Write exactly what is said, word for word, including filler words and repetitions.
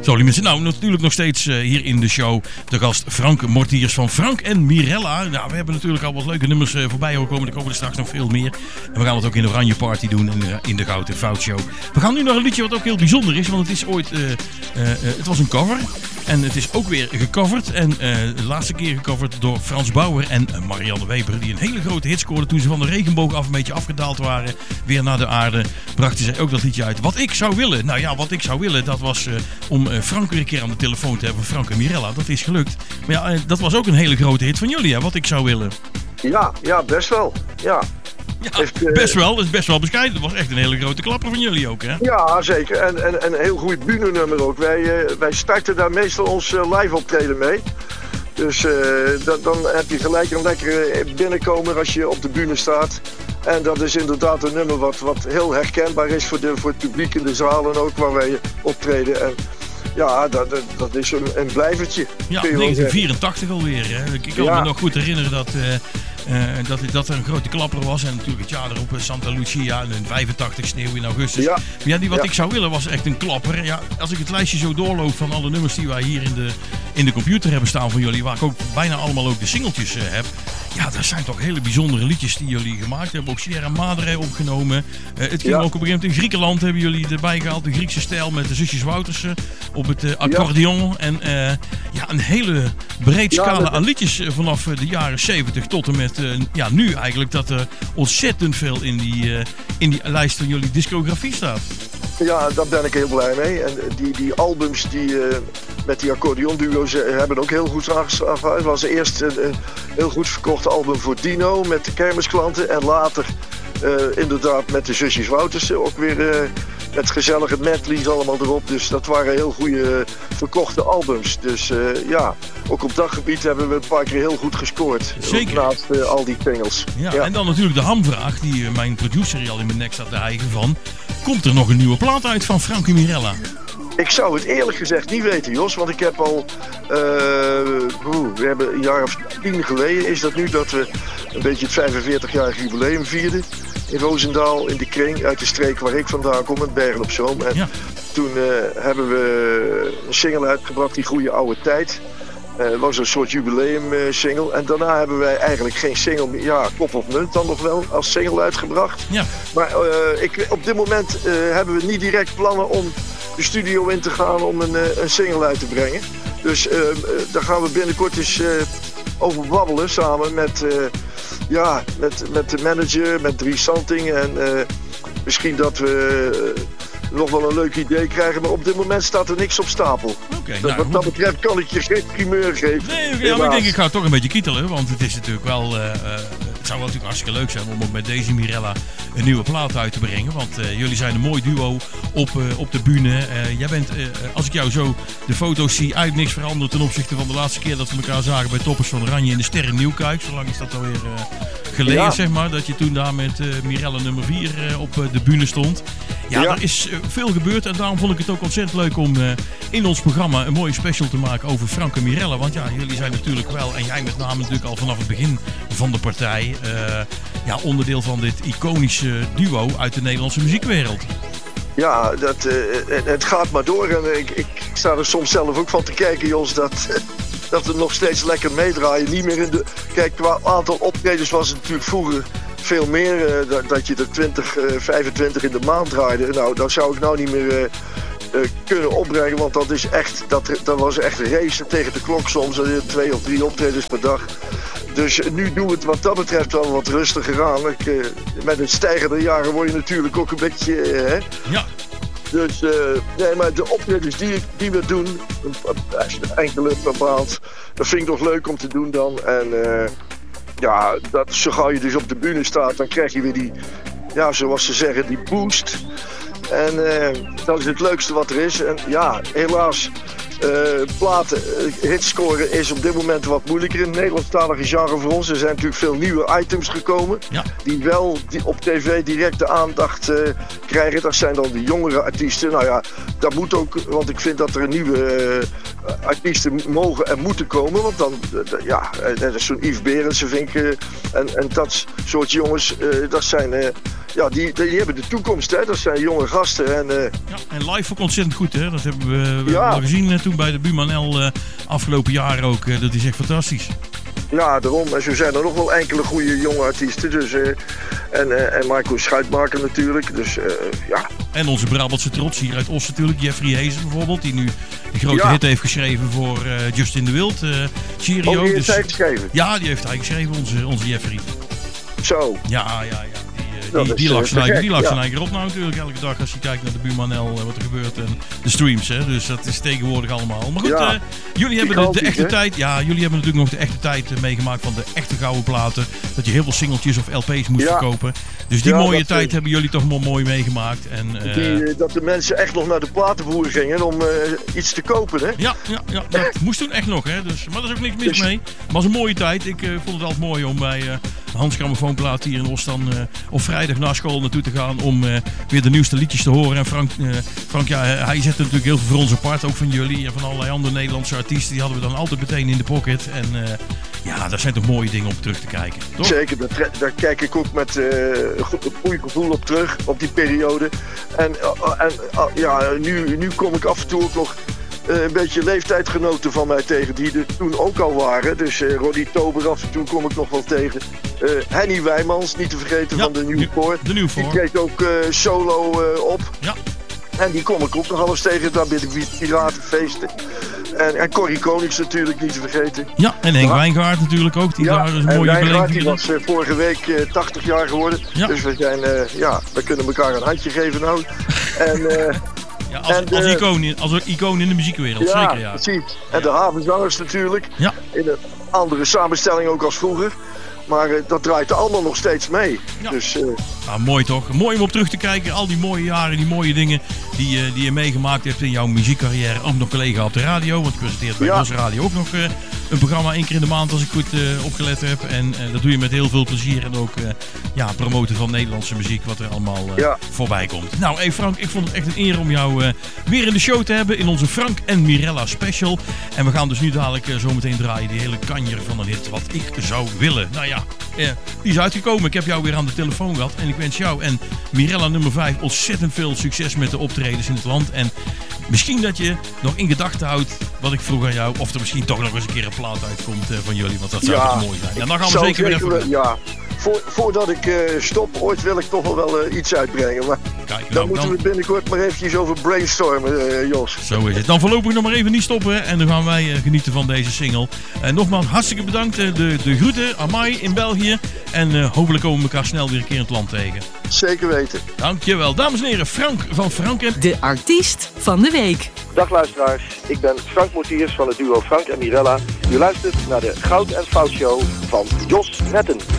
Sorry mensen. Nou, natuurlijk nog steeds uh, hier in de show de gast Frank Mortiers van Frank en Mirella. Nou, we hebben natuurlijk al wat leuke nummers uh, voorbij horen komen. Er komen er straks nog veel meer. En we gaan het ook in de Oranje Party doen en uh, in de Goud en Fout Show. We gaan nu naar een liedje wat ook heel bijzonder is. Want het is ooit, uh, uh, uh, het was een cover. En het is ook weer gecoverd. En uh, de laatste keer gecoverd door Frans Bauer en uh, Marianne Weber. Die een hele grote hit scoorden toen ze van de regenboog af een beetje afgedaald waren. Weer naar de aarde. Brachten zij ook dat liedje uit. Wat ik zou willen. Nou ja, wat ik zou willen. Dat was uh, om uh, Frank weer een keer aan de telefoon te hebben. Frank en Mirella. Dat is gelukt. Maar ja, uh, dat was ook een hele grote hit van jullie. Hè? Wat ik zou willen. Ja, ja, best wel. Ja. Ja, heeft, uh, best wel. Dat is best wel bescheiden. Dat was echt een hele grote klapper van jullie ook, hè? Ja, zeker. En, en, en een heel goed bühnennummer ook. Wij, uh, wij starten daar meestal ons uh, live optreden mee. Dus uh, dan, dan heb je gelijk een lekkere binnenkomer als je op de bühne staat. En dat is inderdaad een nummer wat, wat heel herkenbaar is voor, de, voor het publiek in de zalen ook waar wij optreden. En ja, dat, dat, dat is een, een blijvertje. Ja, negentien vierentachtig alweer. Hè? Ik kan ja. me nog goed herinneren dat... Uh, Uh, dat, dat er een grote klapper was. En natuurlijk het jaar erop Santa Lucia en vijfentachtig sneeuw in augustus. Ja, maar ja, die wat ja. ik zou willen was echt een klapper. Ja, als ik het lijstje zo doorloop van alle nummers die wij hier in de, in de computer hebben staan van jullie. Waar ik ook bijna allemaal ook de singeltjes uh, heb. Ja, dat zijn toch hele bijzondere liedjes die jullie gemaakt hebben. Ook Sierra Madre opgenomen. Uh, het ging ja. ook op een gegeven moment in Griekenland hebben jullie erbij gehaald. De Griekse stijl met de zusjes Woutersen op het uh, accordeon. Ja. En uh, ja, een hele breed scala ja, dat... aan liedjes vanaf de jaren zeventig tot en met uh, ja, nu eigenlijk. Dat er ontzettend veel in die, uh, in die lijst van jullie discografie staat. Ja, daar ben ik heel blij mee. En die, die albums die uh, met die accordeonduo's uh, hebben ook heel goed aangeslagen. Het was eerst een, een heel goed verkochte album voor Dino met de kermisklanten. En later uh, inderdaad met de zusjes Woutersen ook weer uh, met gezellige medleys allemaal erop. Dus dat waren heel goede uh, verkochte albums. Dus uh, ja, ook op dat gebied hebben we een paar keer heel goed gescoord. Zeker. Naast uh, al die singles. Ja, ja, en dan natuurlijk de hamvraag die uh, mijn producer hier al in mijn nek staat te eigen van. Komt er nog een nieuwe plaat uit van Frank en Mirella? Ik zou het eerlijk gezegd niet weten, Jos. Want ik heb al... Uh, we hebben een jaar of tien geleden is dat nu dat we een beetje het vijfenveertig-jarig jubileum vierden. In Roosendaal, in de kring, uit de streek waar ik vandaan kom, in Bergen op Zoom. En ja. toen uh, hebben we een single uitgebracht, Die Goede Oude Tijd. Het uh, was een soort jubileum uh, single. En daarna hebben wij eigenlijk geen single meer. Ja, Kop of Munt dan nog wel als single uitgebracht. Ja. Maar uh, ik, op dit moment uh, hebben we niet direct plannen om de studio in te gaan om een, uh, een single uit te brengen. Dus uh, uh, daar gaan we binnenkort eens uh, over babbelen samen met, uh, ja, met, met de manager, met Dries Santing. En uh, misschien dat we... Uh, nog wel een leuk idee krijgen, maar op dit moment staat er niks op stapel. Okay, dus nou, wat dat betreft kan ik je geen primeur geven. Nee, ja, maar ik denk ik ga toch een beetje kietelen, want het is natuurlijk wel, uh, uh, het zou wel natuurlijk hartstikke leuk zijn om ook met deze Mirella een nieuwe plaat uit te brengen, want uh, jullie zijn een mooi duo op, uh, op de bühne. Uh, jij bent, uh, als ik jou zo de foto's zie, eigenlijk niks veranderd ten opzichte van de laatste keer dat we elkaar zagen bij Toppers van Oranje in de Sterren Nieuwkuik. Zo lang is dat alweer uh, geleden, ja. zeg maar, dat je toen daar met uh, Mirella nummer vier uh, op uh, de bühne stond. Ja, ja, er is uh, veel gebeurd en daarom vond ik het ook ontzettend leuk om uh, in ons programma een mooie special te maken over Frank en Mirella. Want ja, jullie zijn natuurlijk wel, en jij met name natuurlijk al vanaf het begin van de partij, uh, ja, onderdeel van dit iconische duo uit de Nederlandse muziekwereld. Ja, dat, uh, het gaat maar door en ik, ik sta er soms zelf ook van te kijken, Jos, dat, dat we nog steeds lekker meedraaien. Niet meer in de... Kijk, qua aantal optredens was het natuurlijk vroeger veel meer, uh, dat, dat je er twintig, uh, vijfentwintig in de maand draaide. Nou, dat zou ik nou niet meer uh, uh, kunnen opbrengen, want dat is echt, dat, dat was echt een race tegen de klok soms. Uh, twee of drie optredens per dag. Dus uh, nu doen we het wat dat betreft wel wat rustiger aan. Ik, uh, met het stijgen der jaren word je natuurlijk ook een beetje... Uh, hè? Ja. Dus uh, nee, maar de optredens die, die we doen, enkele per maand, dat vind ik nog leuk om te doen dan. En uh, ja, dat, zo gauw je dus op de bühne staat, dan krijg je weer die, ja, zoals ze zeggen, die boost. En uh, dat is het leukste wat er is. En ja, helaas, uh, platen, uh, hits scoren is op dit moment wat moeilijker in het Nederlandstalige genre voor ons. Er zijn natuurlijk veel nieuwe items gekomen, ja. die wel die op tv direct de aandacht uh, krijgen. Dat zijn dan de jongere artiesten. Nou ja, dat moet ook, want ik vind dat er nieuwe uh, artiesten mogen en moeten komen. Want dan, uh, ja, dat is zo'n Yves Berendsen, vind ik. Uh, en, en dat soort jongens, uh, dat zijn... Uh, ja, die, die hebben de toekomst, hè. Dat zijn jonge gasten. En, uh... ja, en live ook ontzettend goed, hè. Dat hebben we, we ja. al gezien uh, toen bij de Buurman L uh, afgelopen jaar ook. Uh, dat is echt fantastisch. Ja, daarom. En zo zijn er nog wel enkele goede jonge artiesten. Dus, uh, en, uh, en Marco Schuitmaker natuurlijk. Dus, uh, ja. En onze Brabantse trots hier uit Os natuurlijk. Jeffrey Hezen bijvoorbeeld. Die nu de grote ja. hit heeft geschreven voor uh, Justin de Wild. Uh, Cheerio. Oh, die heeft dus, hij geschreven? Ja, die heeft hij geschreven, onze, onze Jeffrey. Zo. Ja, ja, ja. Die, die, die lag zijn eigen, die lag zijn eigen op nou natuurlijk elke dag als je kijkt naar de Buurman L, wat er gebeurt en de streams. Hè. Dus dat is tegenwoordig allemaal. Maar goed, ja, uh, jullie hebben de, de echte he? tijd. Ja, jullie hebben natuurlijk nog de echte tijd uh, meegemaakt van de echte gouden platen. Dat je heel veel singeltjes of L P's moest ja. verkopen. Dus die ja, mooie tijd is... hebben jullie toch wel mooi meegemaakt. En, uh... die, dat de mensen echt nog naar de platenboer gingen om uh, iets te kopen. Hè? Ja, ja, ja, dat moest toen echt nog. Hè. Dus, maar er is ook niks mis dus... mee. Maar het was een mooie tijd. Ik uh, vond het altijd mooi om bij uh, Hans Grammofoonplaat hier in Os dan uh, op vrijdag na school naartoe te gaan om uh, weer de nieuwste liedjes te horen. En Frank, uh, Frank ja, hij zette natuurlijk heel veel voor ons apart, ook van jullie en van allerlei andere Nederlandse artiesten. Die hadden we dan altijd meteen in de pocket. En uh, ja, daar zijn toch mooie dingen om terug te kijken. Toch? Zeker, daar, daar kijk ik ook met uh, een goede gevoel op terug, op die periode. En, uh, en uh, ja, nu, nu kom ik af en toe ook nog Uh, een beetje leeftijdgenoten van mij tegen die er toen ook al waren. Dus uh, Roddy Tober af en toe kom ik nog wel tegen. Uh, Henny Wijmans, niet te vergeten ja, van de Nieuwpoort. De Nieuwpoort. Die treedt ook uh, solo uh, op. Ja. En die kom ik ook nog alles tegen daar bij de Piratenfeesten. En, en Corrie Konings natuurlijk niet te vergeten. Ja, en Henk ja. Wijngaard natuurlijk ook. Die ja, daar een mooie Wijngaard die was uh, vorige week uh, tachtig jaar geworden. Ja. Dus we zijn, uh, ja, we kunnen elkaar een handje geven nou. En... Uh, Ja, als, en, als, uh, icoon in, als icoon in de muziekwereld, ja, zeker ja. Precies. En de havenzangers natuurlijk. Ja. In een andere samenstelling ook als vroeger. Maar uh, dat draait er allemaal nog steeds mee. Ja. Dus, uh... ah, mooi toch? Mooi om op terug te kijken. Al die mooie jaren, die mooie dingen die, uh, die je meegemaakt hebt in jouw muziekcarrière. Ook nog collega op de radio. Want je presenteert bij ja. Bos Radio ook nog uh, een programma één keer in de maand als ik goed uh, opgelet heb. En uh, dat doe je met heel veel plezier. En ook uh, ja, promoten van Nederlandse muziek wat er allemaal uh, ja. voorbij komt. Nou hey Frank, ik vond het echt een eer om jou uh, weer in de show te hebben. In onze Frank en Mirella special. En we gaan dus nu dadelijk uh, zo meteen draaien. Die hele kanjer van een hit. Wat ik zou willen. Nou ja. Ja, die is uitgekomen. Ik heb jou weer aan de telefoon gehad. En ik wens jou en Mirella nummer vijf ontzettend veel succes met de optredens in het land. En misschien dat je nog in gedachten houdt wat ik vroeg aan jou. Of er misschien toch nog eens een keer een plaat uitkomt uh, van jullie. Want dat zou ja, toch mooi zijn. Ja, dan gaan we zeker weer even doen. Ja. Vo- voordat ik uh, stop, ooit wil ik toch wel, wel uh, iets uitbrengen. Maar Kijk, nou, dan moeten dan... we binnenkort maar eventjes over brainstormen, uh, Jos. Zo is het. Dan voorlopig nog maar even niet stoppen. En dan gaan wij uh, genieten van deze single. En uh, nogmaals, hartstikke bedankt. Uh, de, de groeten aan mij in België. En uh, hopelijk komen we elkaar snel weer een keer in het land tegen. Zeker weten. Dankjewel. Dames en heren, Frank van Frank en... De artiest van de week. Dag luisteraars, ik ben Frank Mortiers van het duo Frank en Mirella. U luistert naar de Goud en Fout Show van Jos Netten.